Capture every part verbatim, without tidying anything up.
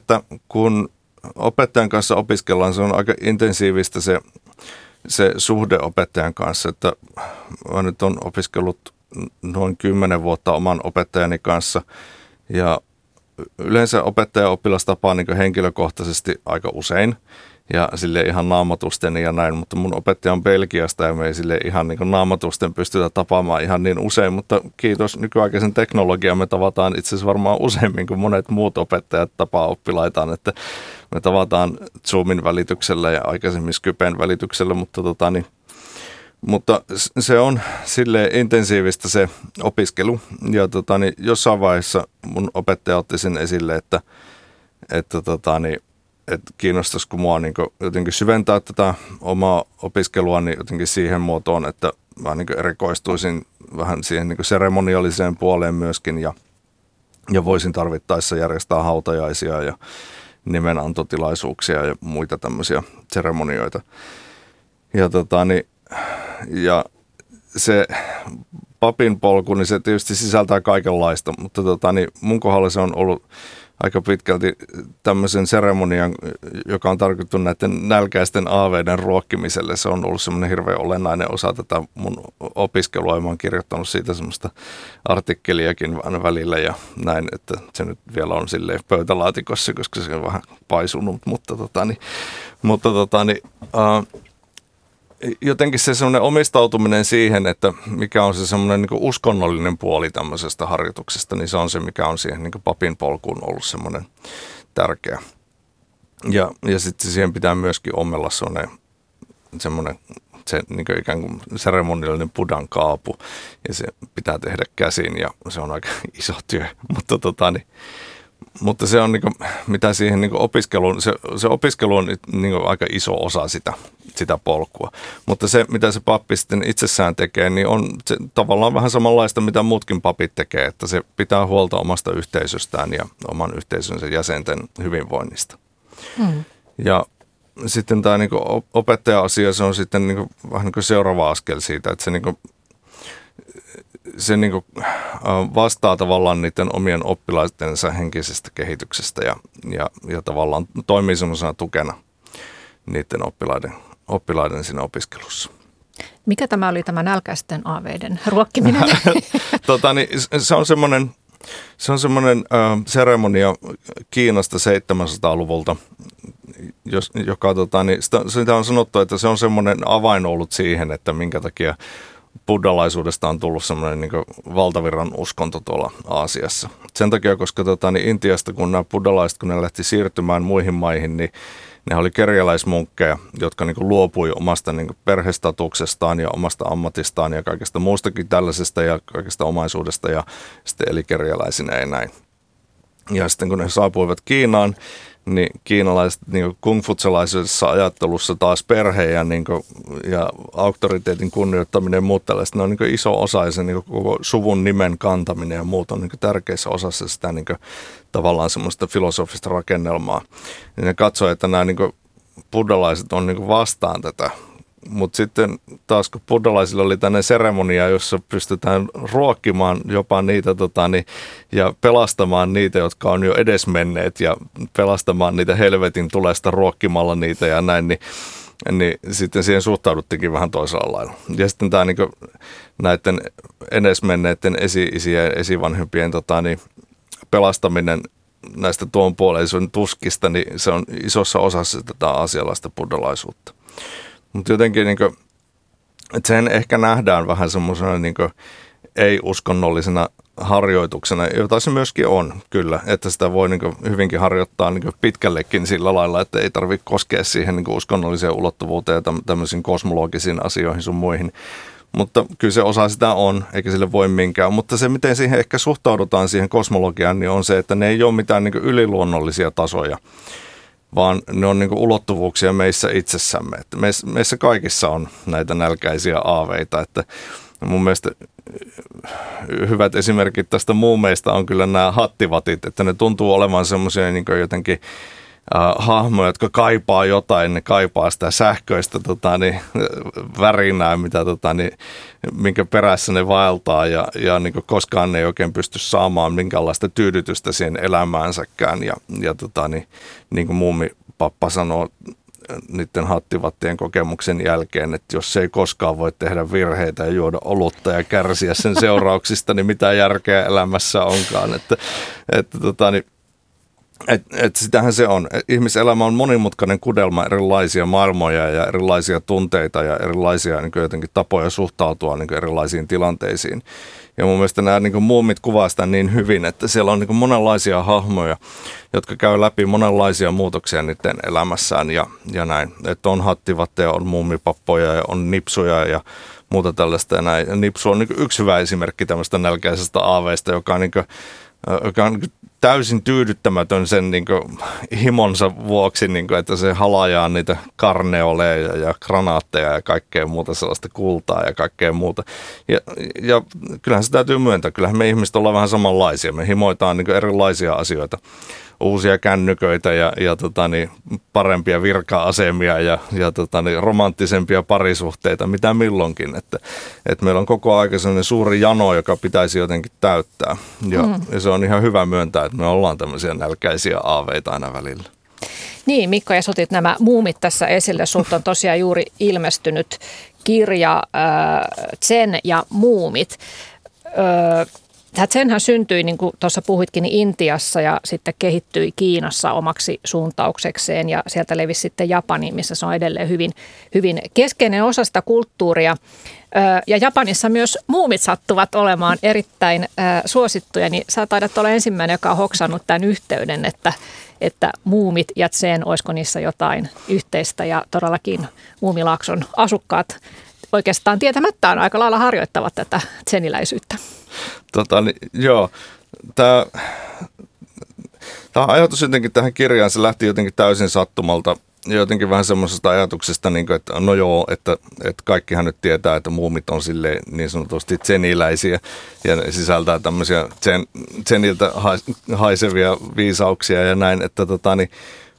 että kun opettajan kanssa opiskellaan, se on aika intensiivistä se, se suhde opettajan kanssa, että mä nyt olen opiskellut noin kymmenen vuotta oman opettajani kanssa ja yleensä opettaja ja oppilas tapaa niin henkilökohtaisesti aika usein ja sille ihan naamatusten ja näin, mutta mun opettaja on Belgiasta ja me ei sille ihan niin naamatusten pystytä tapaamaan ihan niin usein, mutta kiitos nykyaikaisen teknologian me tavataan itse asiassa varmaan useammin kuin monet muut opettajat tapaa oppilaitaan, että me tavataan Zoomin välityksellä ja aikaisemmin Skypen välityksellä, mutta tota niin, Mutta se on silleen intensiivistä se opiskelu ja tota, niin jossain vaiheessa mun opettaja otti sen esille, että, että, tota, niin, että kiinnostaisiko mua niin jotenkin syventää tätä omaa opiskelua niin jotenkin siihen muotoon, että mä niin erikoistuisin vähän siihen niin seremonialliseen puoleen myöskin ja, ja voisin tarvittaessa järjestää hautajaisia ja nimenantotilaisuuksia ja muita tämmöisiä seremonioita. Ja tota niin Ja se papin polku, niin se tietysti sisältää kaikenlaista, mutta tota, niin mun kohdalla se on ollut aika pitkälti tämmöisen seremonian, joka on tarkoitettu näiden nälkäisten aaveiden ruokkimiselle. Se on ollut semmoinen hirveän olennainen osa tätä mun opiskelua ja mä oon kirjoittanut siitä semmoista artikkeliakin aina välillä ja näin, että se nyt vielä on silleen pöytälaatikossa, koska se on vähän paisunut, mutta tota, niin, mutta tota, niin, uh, jotenkin se semmoinen omistautuminen siihen, että mikä on se semmoinen niin kuin uskonnollinen puoli tämmöisestä harjoituksesta, niin se on se, mikä on siihen niin kuin papin polkuun ollut semmoinen tärkeä. Ja, ja sitten siihen pitää myöskin ommella semmoinen, semmoinen se niin kuin ikään kuin seremoniallinen budan kaapu, ja se pitää tehdä käsin, ja se on aika iso työ, mutta tota niin, Mutta se on, niin kuin, mitä siihen niin kuin opiskeluun, se, se opiskelu on niin kuin aika iso osa sitä, sitä polkua. Mutta se, mitä se pappi sitten itsessään tekee, niin on se tavallaan vähän samanlaista, mitä muutkin papit tekee, että se pitää huolta omasta yhteisöstään ja oman yhteisönsä jäsenten hyvinvoinnista. Hmm. Ja sitten tämä niin kuin opettaja-asia, se on sitten niin kuin, vähän niin kuin seuraava askel siitä, että se niin kuin, se niin kuin vastaa tavallaan niiden omien oppilaistensa henkisestä kehityksestä ja, ja, ja tavallaan toimii semmoisena tukena niiden oppilaiden, oppilaiden siinä opiskelussa. Mikä tämä oli tämä nälkäisten aaveiden ruokkiminen? tota, niin, se on semmoinen, se on semmoinen äh, seremonia Kiinasta seitsemänsataa-luvulta, jos, joka tota, niin sitä, sitä on sanottu, että se on semmoinen avain ollut siihen, että minkä takia buddhalaisuudesta on tullut semmoinen niin kuin valtavirran uskonto tuolla Aasiassa. Sen takia, koska tota, niin Intiasta, kun nämä buddhalaiset, kun ne lähti siirtymään muihin maihin, niin ne oli kerjäläismunkkeja, jotka niin kuin luopui omasta niin kuin perhestatuksestaan ja omasta ammatistaan ja kaikesta muustakin tällaisesta ja kaikesta omaisuudesta ja sitten eli kerjäläisinä ja näin. Ja sitten kun ne saapuivat Kiinaan, niin kiinalaiset niin kungfutsalaisessa ajattelussa taas perhe ja, niin kuin, ja auktoriteetin kunnioittaminen ja muut tällaiset, ne on niin iso osa ja se niin koko suvun nimen kantaminen ja muut on niin tärkeissä osassa sitä niin tavallaan semmoista filosofista rakennelmaa. Ja ne katsoo, että nämä niin buddhalaiset on niin vastaan tätä. Mutta sitten taas kun buddhalaisilla oli tämmöinen seremonia, jossa pystytään ruokkimaan jopa niitä tota, niin, ja pelastamaan niitä, jotka on jo edesmenneet ja pelastamaan niitä helvetin tulesta ruokkimalla niitä ja näin, niin, niin sitten siihen suhtauduttiinkin vähän toisella lailla. Ja sitten tämä niin näiden edesmenneiden esi-isien ja esivanhempien tota, niin, pelastaminen näistä tuonpuoleisuuden tuskista, niin se on isossa osassa tätä asialaista buddhalaisuutta. Mutta jotenkin, niin kuin, että sen ehkä nähdään vähän semmoisena niin ei-uskonnollisena harjoituksena, jota se myöskin on kyllä, että sitä voi niin kuin, hyvinkin harjoittaa niin kuin pitkällekin sillä lailla, että ei tarvitse koskea siihen niin kuin uskonnolliseen ulottuvuuteen ja tämmöisiin kosmologisiin asioihin sun muihin. Mutta kyllä se osa sitä on, eikä sille voi minkään. Mutta se, miten siihen ehkä suhtaudutaan siihen kosmologiaan, niin on se, että ne ei ole mitään niin kuin yliluonnollisia tasoja, vaan ne on niin kuin ulottuvuuksia meissä itsessämme. Että meissä, meissä kaikissa on näitä nälkäisiä aaveita. Että mun mielestä hyvät esimerkit tästä muumeista on kyllä nämä hattivatit, että ne tuntuu olevan semmoisia niin kuin jotenkin äh, hahmoja, jotka kaipaa jotain, ne kaipaa sitä sähköistä tota, niin, värinää, mitä, tota, niin, minkä perässä ne vaeltaa ja, ja niin kuin koskaan ne ei oikein pysty saamaan minkäänlaista tyydytystä siihen elämäänsäkään. Ja, ja tota, niin, niin kuin muumipappa sanoo niiden hattivattien kokemuksen jälkeen, että jos ei koskaan voi tehdä virheitä ja juoda olutta ja kärsiä sen seurauksista, niin mitä järkeä elämässä onkaan. Että, että tota, niin, et, et sitähän se on. Ihmiselämä on monimutkainen kudelma erilaisia maailmoja ja erilaisia tunteita ja erilaisia niin kuin jotenkin tapoja suhtautua niin kuin erilaisiin tilanteisiin. Ja mun mielestä nämä niin kuin muumit kuvaa sitä niin hyvin, että siellä on niin kuin monenlaisia hahmoja, jotka käy läpi monenlaisia muutoksia niiden elämässään ja, ja näin. Että on hattivatteja, on muumipappoja ja on nipsuja ja muuta tällaista ja näin. Ja nipsu on niin kuin yksi hyvä esimerkki tämmöistä nälkäisestä aaveista, joka on niin kuin, joka on täysin tyydyttämätön sen niin kuin himonsa vuoksi, niin kuin, että se halajaa niitä karneoleja ja granaatteja ja kaikkea muuta sellaista kultaa ja kaikkea muuta. Ja, ja kyllähän se täytyy myöntää, kyllähän me ihmiset ollaan vähän samanlaisia, me himoitaan niin kuin erilaisia asioita. Uusia kännyköitä ja, ja tota niin, parempia virka-asemia ja, ja tota niin, romanttisempia parisuhteita, mitä milloinkin. Että, että meillä on koko ajan sellainen suuri jano, joka pitäisi jotenkin täyttää. Ja, mm. ja se on ihan hyvä myöntää, että me ollaan tämmöisiä nälkäisiä aaveita aina välillä. Niin, Mikko, ja otit nämä muumit tässä esille. Sulta on tosiaan juuri ilmestynyt kirja äh, Zen ja muumit. Äh, Tämä Zenhän syntyi, niin kuin tuossa puhuitkin, Intiassa ja sitten kehittyi Kiinassa omaksi suuntauksekseen ja sieltä levisi sitten Japaniin, missä se on edelleen hyvin, hyvin keskeinen osa sitä kulttuuria. Ja Japanissa myös muumit sattuvat olemaan erittäin suosittuja, niin sä taidat olla ensimmäinen, joka on hoksannut tämän yhteyden, että, että muumit ja Zen, olisiko niissä jotain yhteistä ja todellakin Muumilaakson asukkaat oikeastaan tietämättään aika lailla harjoittavat tätä zeniläisyyttä. Tota, niin, joo, tämä, tämä ajatus jotenkin tähän kirjaan, se lähti jotenkin täysin sattumalta ja jotenkin vähän semmoisesta ajatuksesta, niin kuin, että no joo, että, että kaikkihan nyt tietää, että muumit on silleen niin sanotusti zeniläisiä ja ne sisältää tämmöisiä zen, zeniltä haisevia viisauksia ja näin, että tota niin,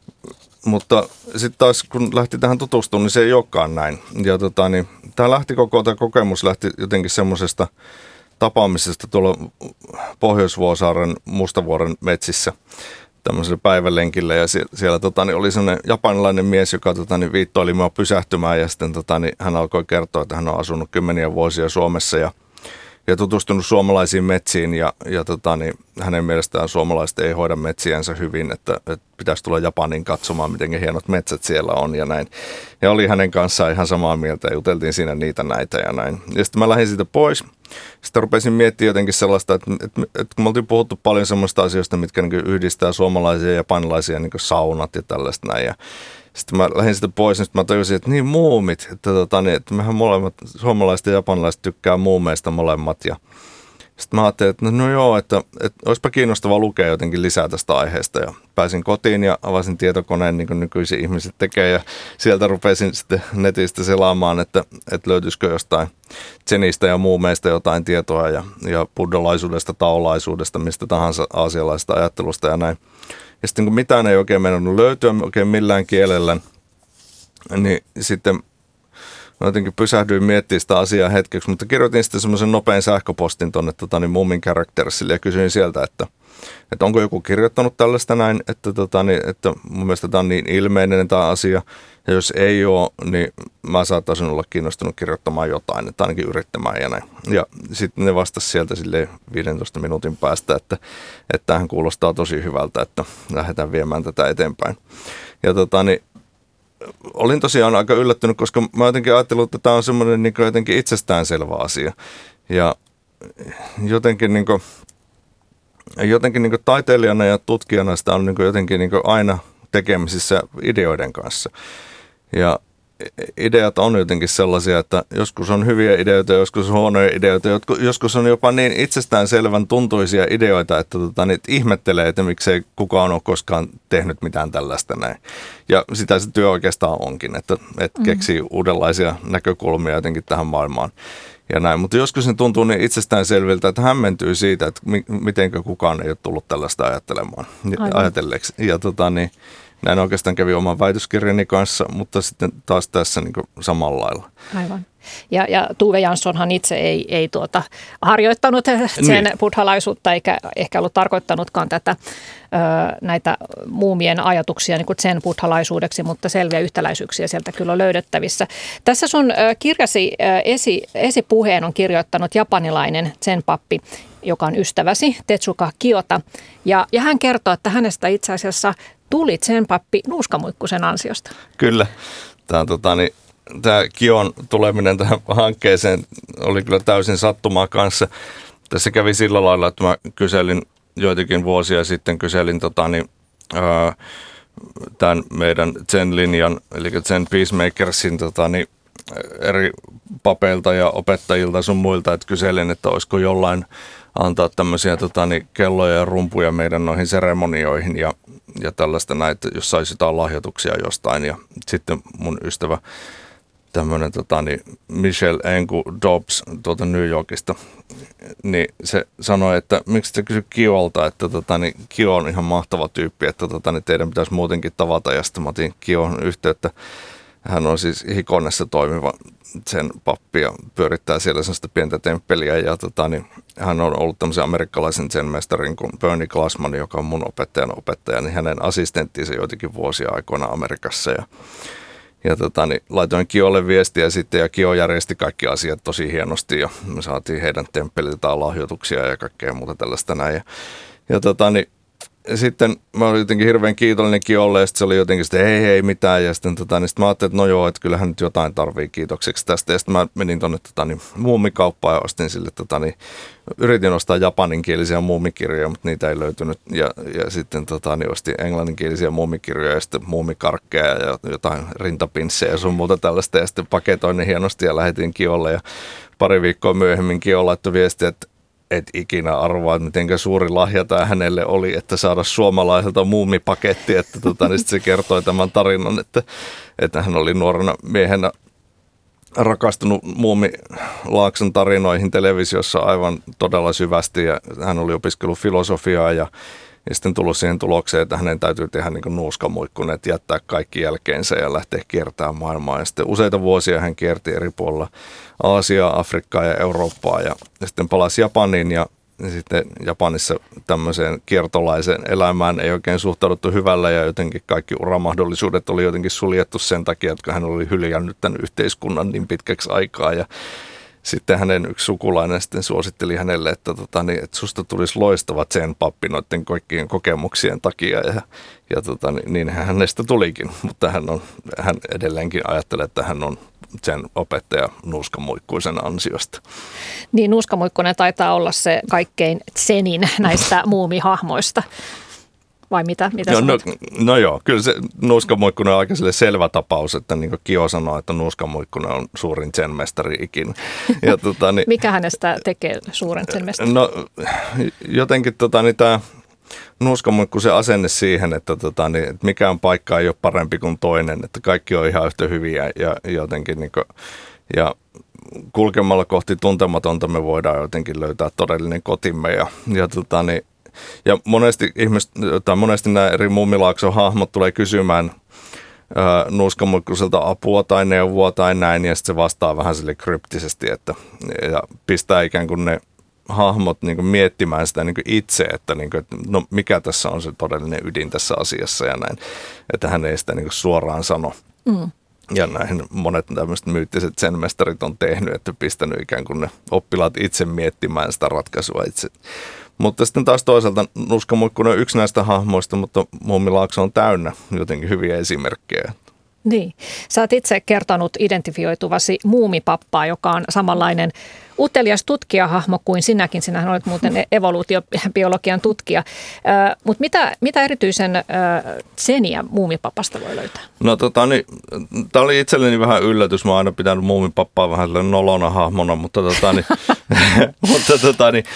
mutta sitten taas kun lähti tähän tutustumaan, niin se ei olekaan näin. Ja tota niin, tämä lähti koko tämä kokemus lähti jotenkin semmoisesta tapaamisesta tuolla Pohjois-Vuosaaren Mustavuoren metsissä tämmöisellä päivälenkillä ja siellä, siellä tota, niin oli sellainen japanilainen mies, joka tota, niin viittoili minua pysähtymään ja sitten tota, niin hän alkoi kertoa, että hän on asunut kymmeniä vuosia Suomessa ja, ja tutustunut suomalaisiin metsiin ja, ja tota, niin hänen mielestään suomalaiset ei hoida metsiänsä hyvin, että, että pitäisi tulla Japaniin katsomaan, miten hienot metsät siellä on ja näin. Ja oli hänen kanssaan ihan samaa mieltä ja juteltiin siinä niitä näitä ja näin. Ja sitten mä lähdin siitä pois. Sitten rupesin miettimään jotenkin sellaista, että, että, että kun me oltiin puhuttu paljon semmoista asioista, mitkä niin yhdistää suomalaisia ja japanilaisia niin saunat ja tällaista näin. Ja sitten mä lähdin sitä pois ja sitten mä tajusin, että niin muumit, että, tota, niin, että mehän molemmat suomalaiset ja japanilaiset tykkää muumeista molemmat. Ja sitten mä ajattelin, että no, no joo, että, että olisipa kiinnostavaa lukea jotenkin lisää tästä aiheesta. Ja pääsin kotiin ja avasin tietokoneen, niin kuin nykyisin ihmiset tekee. Ja sieltä rupesin sitten netistä selaamaan, että, että löytyisikö jostain zenistä ja muumeista jotain tietoa. Ja, ja buddhalaisuudesta, taolaisuudesta, mistä tahansa aasialaisesta ajattelusta ja näin. Ja sitten kun mitään ei oikein mennyt löytyä oikein millään kielellä, niin sitten mä jotenkin pysähdyin miettimään sitä asiaa hetkeksi, mutta kirjoitin sitten semmoisen nopean sähköpostin tuonne tota, niin Moomin Charactersille ja kysyin sieltä, että, että onko joku kirjoittanut tällaista näin, että, tota, niin, että mun mielestä tämä on niin ilmeinen tämä asia, ja jos ei ole, niin mä saattaisin olla kiinnostunut kirjoittamaan jotain, että ainakin yrittämään ja näin. Ja sitten ne vastasi sieltä silleen viidentoista minuutin päästä, että, että tämähän kuulostaa tosi hyvältä, että lähdetään viemään tätä eteenpäin. Ja tota niin, olin tosiaan aika yllättynyt, koska mä jotenkin ajattelin, että tämä on semmoinen niin jotenkin itsestäänselvä asia. Ja jotenkin, niin kuin, jotenkin niin kuin taiteilijana ja tutkijana sitä on niin kuin jotenkin niin kuin aina tekemisissä ideoiden kanssa. Ja ideat on jotenkin sellaisia, että joskus on hyviä ideoita, joskus on huonoja ideoita, joskus on jopa niin itsestäänselvän tuntuisia ideoita, että tota, niitä ihmettelee, että miksei kukaan ole koskaan tehnyt mitään tällaista näin. Ja sitä se työ oikeastaan onkin, että, että keksii uudenlaisia näkökulmia jotenkin tähän maailmaan. ja näin. Mutta joskus ne tuntuu niin itsestäänselviltä, että hämmentyy siitä, että mi- mitenkä kukaan ei ole tullut tällaista ajattelemaan, ajatelleeksi. Ja tota, niin, näin oikeastaan kävi oman väitöskirjani kanssa, mutta sitten taas tässä niin kuin samalla lailla. Aivan. Ja, ja Tuve Janssonhan itse ei, ei tuota, harjoittanut sen niin. buddhalaisuutta eikä ehkä ollut tarkoittanutkaan tätä, ö, näitä muumien ajatuksia niin kuin sen buddhalaisuudeksi, mutta selviä yhtäläisyyksiä sieltä kyllä on löydettävissä. Tässä sun ö, kirjasi ö, esi, esipuheen on kirjoittanut japanilainen zen-pappi, joka on ystäväsi, Tetsuka Kiyota. Ja, ja hän kertoo, että hänestä itse asiassa tuli zen-pappi Nuuskamuikkusen ansiosta. Kyllä. Tämä on tota, niin Tämä Kion tuleminen tähän hankkeeseen oli kyllä täysin sattumaa kanssa. Tässä kävi sillä lailla, että mä kyselin joitakin vuosia sitten, kyselin tota, niin, ää, tämän meidän Zen-linjan, eli Zen Peacemakersin tota, niin, eri papeilta ja opettajilta sun muilta, että kyselin, että olisiko jollain antaa tämmöisiä tota, niin, kelloja ja rumpuja meidän noihin seremonioihin ja, ja tällaista näitä, jos saisi jotain lahjoituksia jostain. Ja sitten mun ystävä tämmöinen tota, niin Michelle Engu Dobbs tuolta New Yorkista, niin se sanoi, että miksi te kysy Kiolta, että tota, niin Kio on ihan mahtava tyyppi, että tota, niin teidän pitäisi muutenkin tavata. Ja sitten mä otin Kion yhteyttä. Hän on siis Hikonessa toimiva sen pappi ja pyörittää siellä sellaista pientä temppeliä. Ja tota, niin hän on ollut tämmöisen amerikkalaisen sen mestarin kuin Bernie Glassman, joka on mun opettajan opettaja, niin hänen assistenttinsa joitakin vuosia aikoina Amerikassa. Ja Ja tota, niin laitoin Kiolle viestiä sitten ja Kio järjesti kaikki asiat tosi hienosti ja me saatiin heidän temppeliltään lahjoituksia ja kaikkea muuta tällaista näin. Ja, ja tota, niin, sitten mä olin jotenkin hirveän kiitollinen Kiolle ja sitten se oli jotenkin sitten ei, ei mitään ja sitten tota, niin sit mä ajattelin, että no joo, että kyllähän nyt jotain tarvii kiitokseksi tästä ja sitten mä menin tuonne tota, niin, muumikauppaan ja ostin sille, tota, niin, yritin ostaa japaninkielisiä muumikirjoja, mutta niitä ei löytynyt ja, ja sitten tota, niin, ostin englanninkielisiä muumikirjoja ja sitten muumikarkkeja ja jotain rintapinssejä ja sun muuta tällaista ja sitten paketoin ne hienosti ja lähetin Kiolle ja pari viikkoa myöhemmin Kio laittoi viestiä, että et ikinä arvaa, että miten suuri lahja tämä hänelle oli, että saada suomalaiselta muumipaketti, että tota, niin se kertoi tämän tarinan, että, että hän oli nuorena miehenä rakastunut Muumilaakson tarinoihin televisiossa aivan todella syvästi ja hän oli opiskellut filosofiaa ja, ja sitten tullut siihen tulokseen, että hänen täytyy tehdä niin kuin nuuskamuikkunen, että jättää kaikki jälkeensä ja lähteä kiertämään maailmaa. Ja sitten useita vuosia hän kierti eri puolilla Aasiaa, Afrikkaa ja Eurooppaa ja, ja sitten palasi Japaniin ja, ja sitten Japanissa tämmöiseen kiertolaiseen elämään ei oikein suhtauduttu hyvällä ja jotenkin kaikki uramahdollisuudet oli jotenkin suljettu sen takia, että hän oli hyljännyt tämän yhteiskunnan niin pitkäksi aikaa ja sitten hänen yksi sukulainen sitten suositteli hänelle, että, tota, niin, että susta tulisi loistava zen-pappi noiden kaikkien kokemuksien takia ja, ja tota, niin, niin hänestä tulikin, mutta hän, on, hän edelleenkin ajattelee, että hän on zen-opettaja Nuuskamuikkuisen ansiosta. Niin, Nuuskamuikkunen taitaa olla se kaikkein zenin näistä muumihahmoista. Vai mitä? mitä no, no, no joo, kyllä se Nuuskamuikkunen on aika selvä tapaus, että niin kuin Kio sanoi, että Nuuskamuikkunen on suurin zen-mestari ikinä. Ja, tota, niin, mikä hänestä tekee suuren zen-mestarin? No jotenkin tota, niin tämä Nuuskamuikkusen asenne siihen, että, tota, niin, että mikään paikka ei ole parempi kuin toinen, että kaikki on ihan yhtä hyviä ja jotenkin niin kuin, ja kulkemalla kohti tuntematonta me voidaan jotenkin löytää todellinen kotimme ja, ja tota, niin, Ja monesti, ihmiset, tai monesti nämä eri Muumilaakson hahmot tulee kysymään ää, Nuuskamuikkuselta apua tai neuvoa tai näin, ja sitten se vastaa vähän sille kryptisesti, että, ja pistää ikään kuin ne hahmot niin kuin miettimään sitä niin kuin itse, että, niin kuin, että no, mikä tässä on se todellinen ydin tässä asiassa ja näin, että hän ei sitä niin kuin suoraan sano. Mm. Ja näin monet tämmöiset myyttiset zen-mestarit on tehnyt, että pistänyt ikään kuin ne oppilaat itse miettimään sitä ratkaisua itse. Mutta sitten taas toisaalta Nuuskamuikkunen on yksi näistä hahmoista, mutta Muumilaakso on täynnä jotenkin hyviä esimerkkejä. Niin. Sä oot itse kertonut identifioituvasi muumipappaa, joka on samanlainen utelias tutkijahahmo kuin sinäkin. Sinähän olet muuten evoluutiobiologian tutkija. Äh, Mutta mitä, mitä erityisen äh, zeniä muumipapasta voi löytää? No tota niin, tämä oli itselleni vähän yllätys. Mä oon aina pitänyt muumipappaa vähän nolona hahmona, mutta tota niin, mutta tota niin,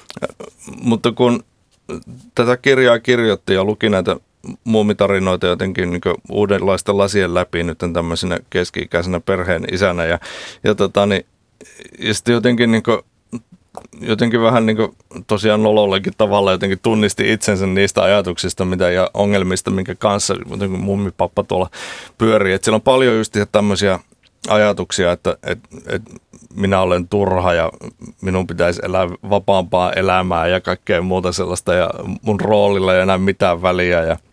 Mutta kun tätä kirjaa kirjoitti ja luki näitä muumitarinoita jotenkin niin uudenlaisten lasien läpi nyt tämmöisenä keski-ikäisenä perheen isänä ja, ja tota, niin, ja sitten jotenkin, niin kuin, jotenkin vähän niin kuin, tosiaan nolollekin tavalla jotenkin tunnisti itsensä niistä ajatuksista mitä, ja ongelmista, minkä kanssa mummipappa tuolla pyörii. Et siellä on paljon just tämmöisiä ajatuksia, että, että, että minä olen turha ja minun pitäisi elää vapaampaa elämää ja kaikkea muuta sellaista ja mun roolilla ei enää mitään väliä ja